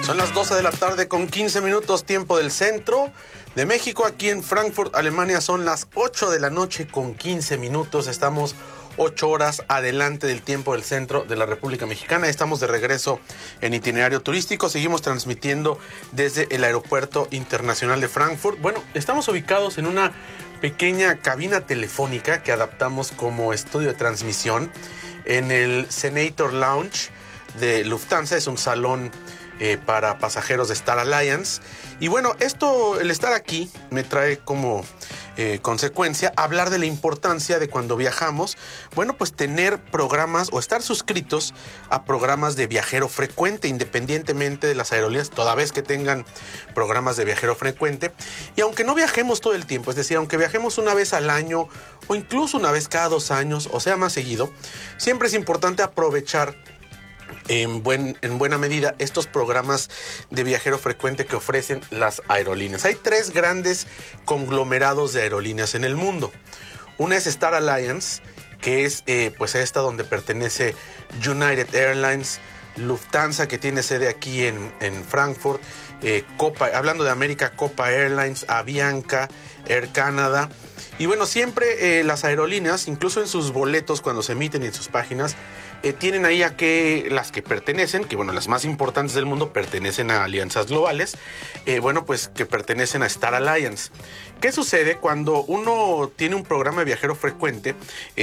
Son las 12 de la tarde con 15 minutos, tiempo del centro de México. Aquí en Frankfurt, Alemania, son las 8 de la noche con 15 minutos. Estamos 8 horas adelante del tiempo del centro de la República Mexicana. Estamos de regreso en itinerario turístico. Seguimos transmitiendo desde el Aeropuerto Internacional de Frankfurt. Bueno, estamos ubicados en una pequeña cabina telefónica que adaptamos como estudio de transmisión en el Senator Lounge de Lufthansa. Es un salón para pasajeros de Star Alliance. Y bueno, el estar aquí me trae como consecuencia hablar de la importancia de cuando viajamos, bueno, pues tener programas o estar suscritos a programas de viajero frecuente, independientemente de las aerolíneas, toda vez que tengan programas de viajero frecuente. Y aunque no viajemos todo el tiempo, es decir, aunque viajemos una vez al año o incluso una vez cada 2 años, o sea, más seguido, siempre es importante aprovechar en buena medida estos programas de viajero frecuente que ofrecen las aerolíneas. Hay 3 grandes conglomerados de aerolíneas en el mundo. Una es Star Alliance, que es pues esta donde pertenece United Airlines, Lufthansa, que tiene sede aquí en Frankfurt, hablando de América, Copa Airlines, Avianca, Air Canada. Y bueno, siempre las aerolíneas, incluso en sus boletos cuando se emiten en sus páginas, tienen ahí las que pertenecen, que bueno, las más importantes del mundo pertenecen a alianzas globales, pues que pertenecen a Star Alliance. ¿Qué sucede cuando uno tiene un programa de viajero frecuente?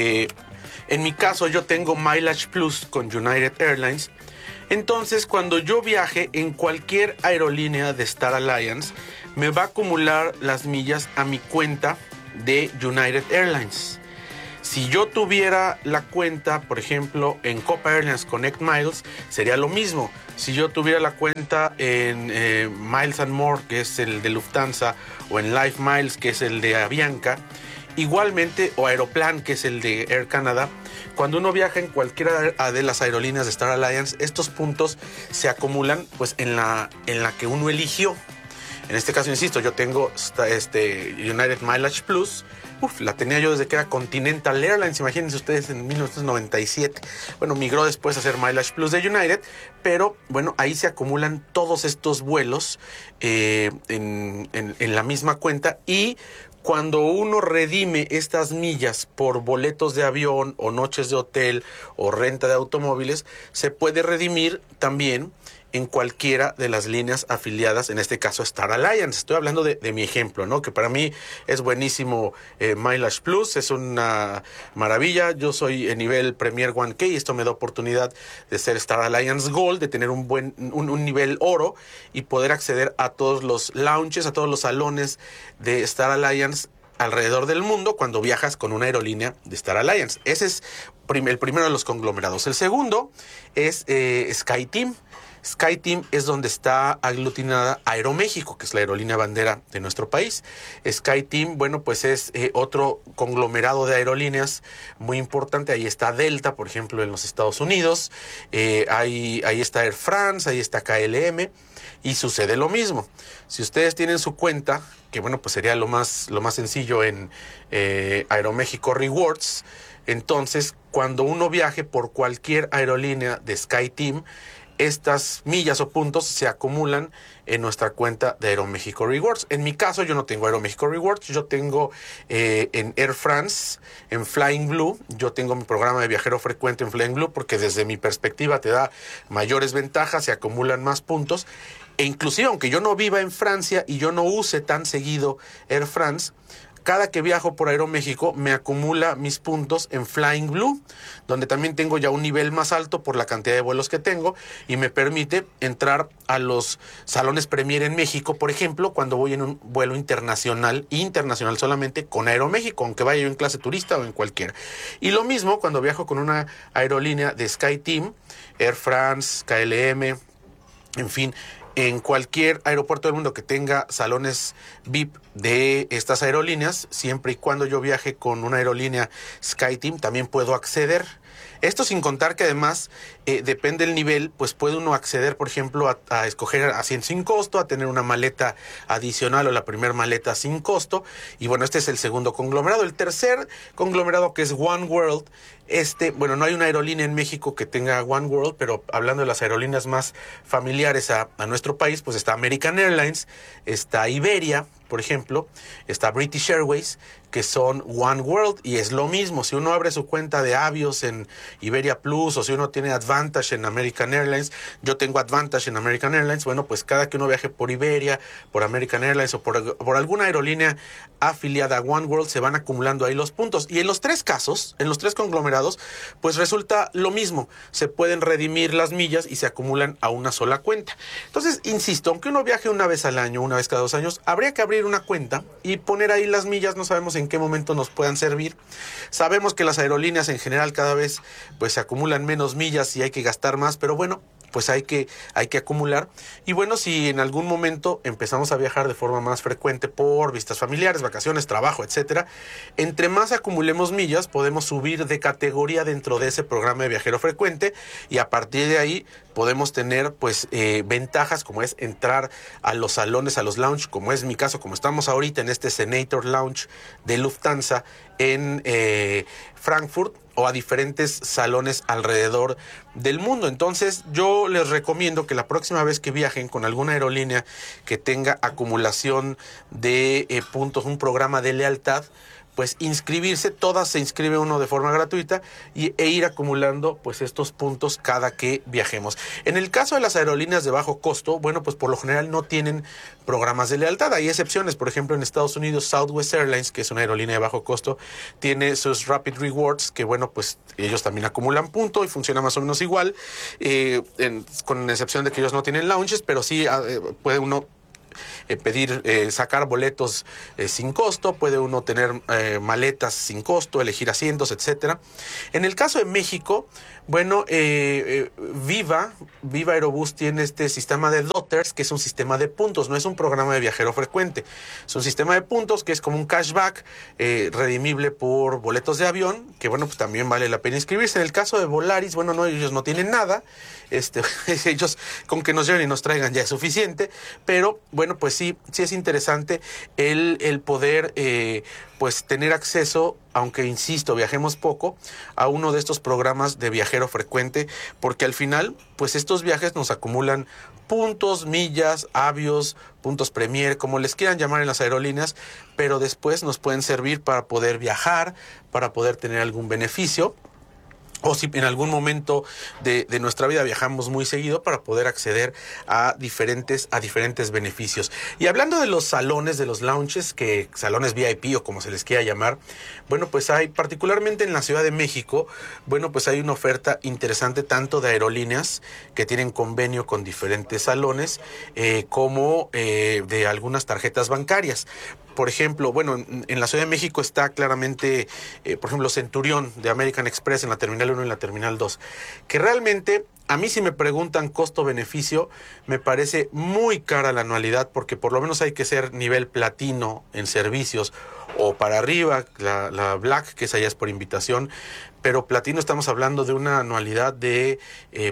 En mi caso, yo tengo Mileage Plus con United Airlines. Entonces, cuando yo viaje en cualquier aerolínea de Star Alliance, me va a acumular las millas a mi cuenta de United Airlines. Si yo tuviera la cuenta, por ejemplo, en Copa Airlines Connect Miles, sería lo mismo. Si yo tuviera la cuenta en Miles and More, que es el de Lufthansa, o en Life Miles, que es el de Avianca, igualmente, o Aeroplan, que es el de Air Canada, cuando uno viaja en cualquiera de las aerolíneas de Star Alliance, estos puntos se acumulan pues en la que uno eligió. En este caso, insisto, yo tengo United Mileage Plus. La tenía yo desde que era Continental Airlines, imagínense ustedes, en 1997. Bueno, migró después a ser Mileage Plus de United, pero bueno, ahí se acumulan todos estos vuelos en la misma cuenta. Y cuando uno redime estas millas por boletos de avión o noches de hotel o renta de automóviles, se puede redimir también en cualquiera de las líneas afiliadas, en este caso Star Alliance. Estoy hablando de mi ejemplo, ¿no? Que para mí es buenísimo. Mileage Plus es una maravilla. Yo soy en nivel Premier 1K y esto me da oportunidad de ser Star Alliance Gold, de tener un nivel oro y poder acceder a todos los lounges, a todos los salones de Star Alliance alrededor del mundo cuando viajas con una aerolínea de Star Alliance. Ese es el primero de los conglomerados. El segundo es SkyTeam. SkyTeam es donde está aglutinada Aeroméxico, que es la aerolínea bandera de nuestro país. SkyTeam, bueno, pues es otro conglomerado de aerolíneas muy importante. Ahí está Delta, por ejemplo, en los Estados Unidos. Ahí está Air France, ahí está KLM. Y sucede lo mismo. Si ustedes tienen su cuenta, que bueno, pues sería lo más sencillo en Aeroméxico Rewards, entonces cuando uno viaje por cualquier aerolínea de SkyTeam, estas millas o puntos se acumulan en nuestra cuenta de Aeroméxico Rewards. En mi caso, yo no tengo Aeroméxico Rewards, yo tengo en Air France, en Flying Blue, yo tengo mi programa de viajero frecuente en Flying Blue porque desde mi perspectiva te da mayores ventajas, se acumulan más puntos. E inclusive, aunque yo no viva en Francia y yo no use tan seguido Air France, cada que viajo por Aeroméxico me acumula mis puntos en Flying Blue, donde también tengo ya un nivel más alto por la cantidad de vuelos que tengo y me permite entrar a los salones Premier en México, por ejemplo, cuando voy en un vuelo internacional solamente con Aeroméxico, aunque vaya yo en clase turista o en cualquiera. Y lo mismo cuando viajo con una aerolínea de SkyTeam, Air France, KLM, en fin, en cualquier aeropuerto del mundo que tenga salones VIP de estas aerolíneas, siempre y cuando yo viaje con una aerolínea SkyTeam, también puedo acceder. Esto sin contar que además, depende del nivel, pues puede uno acceder, por ejemplo, a escoger asiento sin costo, a tener una maleta adicional o la primera maleta sin costo. Y bueno, este es el segundo conglomerado. El tercer conglomerado, que es One World, Bueno, no hay una aerolínea en México que tenga One World, pero hablando de las aerolíneas más familiares a nuestro país, pues está American Airlines, está Iberia, por ejemplo, está British Airways, que son One World, y es lo mismo. Si uno abre su cuenta de Avios en Iberia Plus, o si uno tiene Advantage en American Airlines, yo tengo Advantage en American Airlines, bueno, pues cada que uno viaje por Iberia, por American Airlines o por alguna aerolínea afiliada a One World, se van acumulando ahí los puntos. Y en los tres casos, en los tres conglomerados, pues resulta lo mismo. Se pueden redimir las millas y se acumulan a una sola cuenta. Entonces, insisto, aunque uno viaje una vez al año, una vez cada 2 años, habría que abrir una cuenta y poner ahí las millas. No sabemos en qué momento nos puedan servir. Sabemos que las aerolíneas en general cada vez pues se acumulan menos millas y hay que gastar más, pero bueno, pues hay que acumular. Y bueno, si en algún momento empezamos a viajar de forma más frecuente por vistas familiares, vacaciones, trabajo, etcétera, entre más acumulemos millas, podemos subir de categoría dentro de ese programa de viajero frecuente, y a partir de ahí podemos tener pues ventajas, como es entrar a los salones, a los lounge, como es mi caso, como estamos ahorita en este Senator Lounge de Lufthansa en Frankfurt, o a diferentes salones alrededor del mundo. Entonces yo les recomiendo que la próxima vez que viajen con alguna aerolínea que tenga acumulación de puntos, un programa de lealtad, pues inscribirse. Todas se inscribe uno de forma gratuita e ir acumulando pues estos puntos cada que viajemos. En el caso de las aerolíneas de bajo costo, bueno, pues por lo general no tienen programas de lealtad. Hay excepciones, por ejemplo en Estados Unidos Southwest Airlines, que es una aerolínea de bajo costo, tiene sus Rapid Rewards, que bueno, pues ellos también acumulan punto y funciona más o menos igual, con excepción de que ellos no tienen lounges, pero sí puede uno sacar boletos sin costo, puede uno tener maletas sin costo, elegir asientos, etcétera. En el caso de México, bueno, Viva Aerobús tiene este sistema de Dotters, que es un sistema de puntos, no es un programa de viajero frecuente, es un sistema de puntos que es como un cashback redimible por boletos de avión, que bueno, pues también vale la pena inscribirse. En el caso de Volaris, bueno, no, ellos no tienen nada, ellos con que nos lleven y nos traigan ya es suficiente, pero bueno, pues sí es interesante el poder pues tener acceso, aunque insisto, viajemos poco, a uno de estos programas de viajero frecuente, porque al final pues estos viajes nos acumulan puntos, millas, avios, puntos Premier, como les quieran llamar en las aerolíneas, pero después nos pueden servir para poder viajar, para poder tener algún beneficio, o si en algún momento de nuestra vida viajamos muy seguido, para poder acceder a diferentes beneficios. Y hablando de los salones, de los lounges, que salones VIP o como se les quiera llamar, bueno, pues hay, particularmente en la Ciudad de México, bueno, pues hay una oferta interesante tanto de aerolíneas que tienen convenio con diferentes salones, como de algunas tarjetas bancarias. Por ejemplo, bueno, en la Ciudad de México está claramente, por ejemplo, Centurión de American Express en la Terminal 1 y en la Terminal 2, que realmente, a mí si me preguntan costo-beneficio, me parece muy cara la anualidad, porque por lo menos hay que ser nivel platino en servicios, o para arriba, la Black, que esa ya es por invitación, pero platino estamos hablando de una anualidad de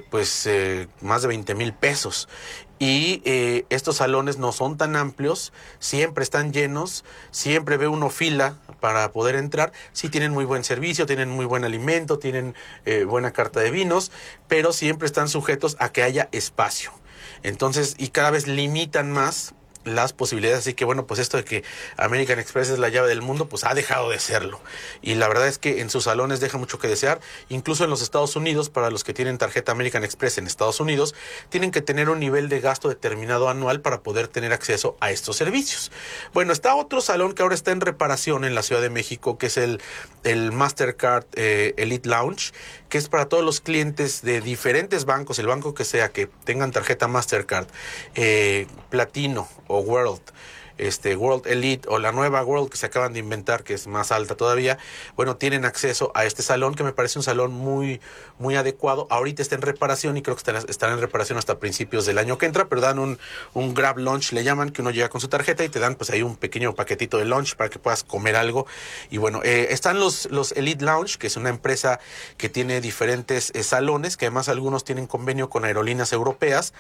más de 20,000 pesos. Y estos salones no son tan amplios, siempre están llenos, siempre ve uno fila para poder entrar. Sí tienen muy buen servicio, tienen muy buen alimento, tienen buena carta de vinos, pero siempre están sujetos a que haya espacio. Entonces, y cada vez limitan más las posibilidades, así que bueno, pues esto de que American Express es la llave del mundo, pues ha dejado de serlo, y la verdad es que en sus salones deja mucho que desear. Incluso en los Estados Unidos, para los que tienen tarjeta American Express en Estados Unidos, tienen que tener un nivel de gasto determinado anual para poder tener acceso a estos servicios. Bueno, está otro salón que ahora está en reparación en la Ciudad de México, que es el Mastercard Elite Lounge, que es para todos los clientes de diferentes bancos, el banco que sea, que tengan tarjeta Mastercard, Platino o World, World Elite o la nueva World que se acaban de inventar, que es más alta todavía. Bueno, tienen acceso a este salón, que me parece un salón muy, muy adecuado. Ahorita está en reparación y creo que estará en reparación hasta principios del año que entra, pero dan un grab lunch, le llaman, que uno llega con su tarjeta y te dan pues ahí un pequeño paquetito de lunch para que puedas comer algo. Y bueno, están los Elite Lounge, que es una empresa que tiene diferentes salones, que además algunos tienen convenio con aerolíneas europeas,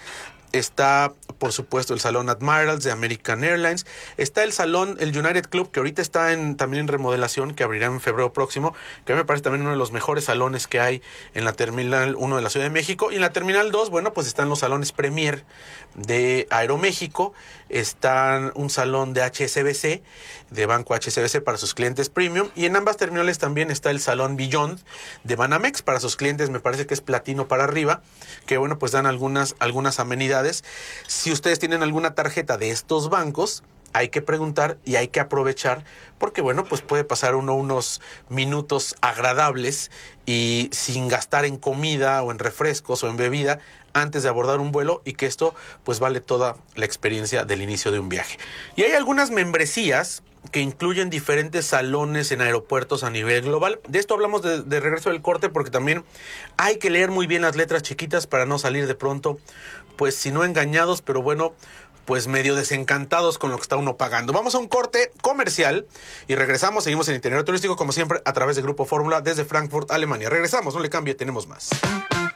Está, por supuesto, el Salón Admirals de American Airlines. Está el Salón, el United Club, que ahorita está también en remodelación, que abrirá en febrero próximo, que me parece también uno de los mejores salones que hay en la Terminal 1 de la Ciudad de México. Y en la Terminal 2, bueno, pues están los salones Premier de Aeroméxico. Está un salón de HSBC, de Banco HSBC para sus clientes premium. Y en ambas terminales también está el Salón Beyond de Banamex para sus clientes, me parece que es platino para arriba, que bueno, pues dan algunas amenidades. Si ustedes tienen alguna tarjeta de estos bancos, hay que preguntar y hay que aprovechar, porque bueno, pues puede pasar unos minutos agradables y sin gastar en comida o en refrescos o en bebida antes de abordar un vuelo, y que esto pues vale toda la experiencia del inicio de un viaje. Y hay algunas membresías que incluyen diferentes salones en aeropuertos a nivel global. De esto hablamos de regreso del corte, porque también hay que leer muy bien las letras chiquitas para no salir de pronto, pues si no engañados, pero bueno, pues medio desencantados con lo que está uno pagando. Vamos a un corte comercial y regresamos. Seguimos en Itinerario Turístico, como siempre, a través de Grupo Fórmula desde Frankfurt, Alemania. Regresamos, no le cambie, tenemos más.